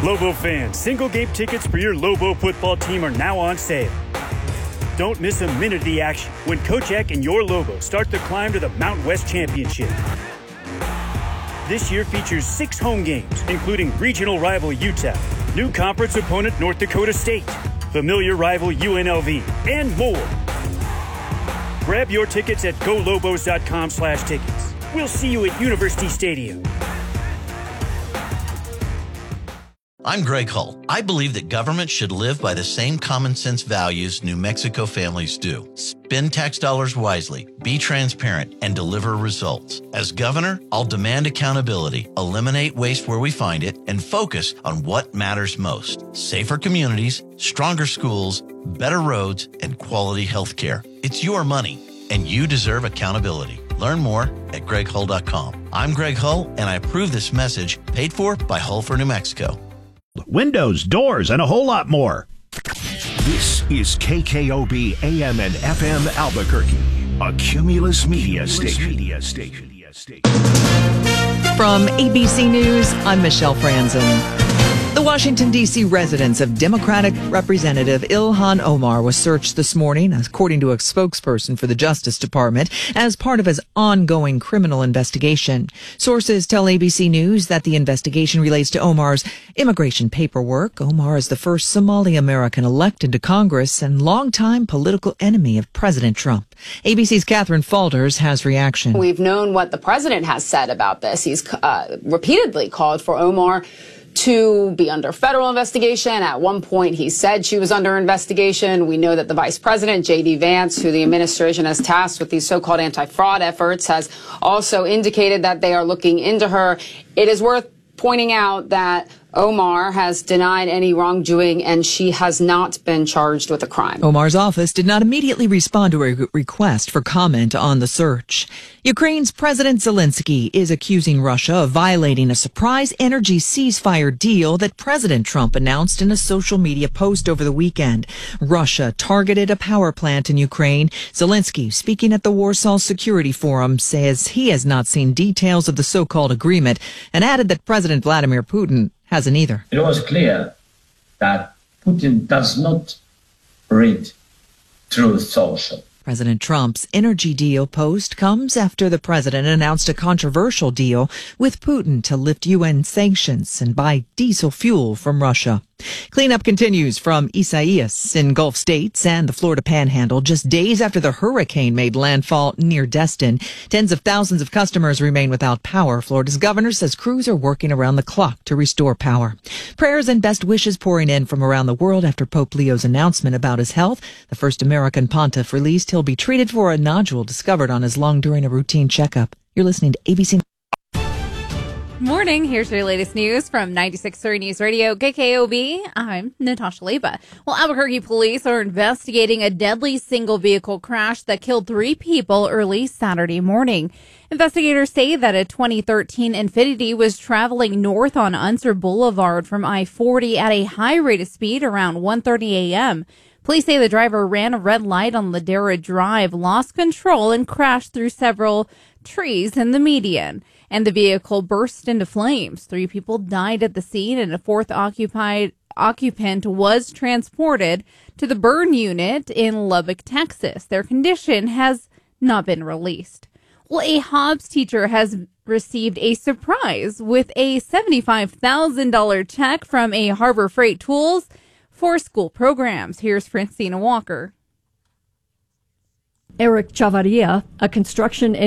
Lobo fans, single game tickets for your Lobo football team are now on sale. Don't miss a minute of the action when Coach Eck and your Lobo start the climb to the Mountain West Championship. This year features 6 home games, including regional rival Utah, new conference opponent North Dakota State, familiar rival UNLV, and more. Grab your tickets at golobos.com/tickets. We'll see you at University Stadium. I'm Greg Hull. I believe that government should live by the same common sense values New Mexico families do. Spend tax dollars wisely, be transparent, and deliver results. As governor, I'll demand accountability, eliminate waste where we find it, and focus on what matters most. Safer communities, stronger schools, better roads, and quality health care. It's your money, and you deserve accountability. Learn more at greghull.com. I'm Greg Hull, and I approve this message paid for by Hull for New Mexico. Windows, doors, and a whole lot more. This is KKOB AM and FM Albuquerque, a Cumulus Media Station. From ABC News, I'm Michelle Franzen. The Washington, D.C. residence of Democratic Representative Ilhan Omar was searched this morning, according to a spokesperson for the Justice Department, as part of his ongoing criminal investigation. Sources tell ABC News that the investigation relates to Omar's immigration paperwork. Omar is the first Somali American elected to Congress and longtime political enemy of President Trump. ABC's Catherine Falders has reaction. We've known what the president has said about this. He's repeatedly called for Omar to be under federal investigation. At one point, he said she was under investigation. We know that the vice president, J.D. Vance, who the administration has tasked with these so-called anti-fraud efforts, has also indicated that they are looking into her. It is worth pointing out that Omar has denied any wrongdoing, and she has not been charged with a crime. Omar's office did not immediately respond to a request for comment on the search. Ukraine's President Zelensky is accusing Russia of violating a surprise energy ceasefire deal that President Trump announced in a social media post over the weekend. Russia targeted a power plant in Ukraine. Zelensky, speaking at the Warsaw Security Forum, says he has not seen details of the so-called agreement and added that President Vladimir Putin hasn't either. It was clear that Putin does not read Truth Social. President Trump's energy deal post comes after the president announced a controversial deal with Putin to lift UN sanctions and buy diesel fuel from Russia. Cleanup continues from Isaias in Gulf states and the Florida Panhandle just days after the hurricane made landfall near Destin. Tens of thousands of customers remain without power. Florida's governor says crews are working around the clock to restore power. Prayers and best wishes pouring in from around the world after Pope Leo's announcement about his health. The first American pontiff released he'll be treated for a nodule discovered on his lung during a routine checkup. You're listening to ABC. Morning. Here's your latest news from 96.3 News Radio, KKOB. I'm Natasha Leba. Well, Albuquerque police are investigating a deadly single vehicle crash that killed 3 people early Saturday morning. Investigators say that a 2013 Infiniti was traveling north on Unser Boulevard from I-40 at a high rate of speed around 1:30 a.m. Police say the driver ran a red light on Ladera Drive, lost control, and crashed through several trees in the median. And the vehicle burst into flames. 3 people died at the scene, and a 4th occupant was transported to the burn unit in Lubbock, Texas. Their condition has not been released. Well, a Hobbs teacher has received a surprise with a $75,000 check from a Harbor Freight Tools for school programs. Here's Francina Walker. Eric Chavaria, a construction